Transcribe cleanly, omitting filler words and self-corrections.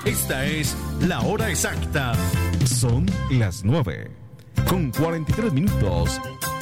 Esta es la hora exacta. Son las 9:43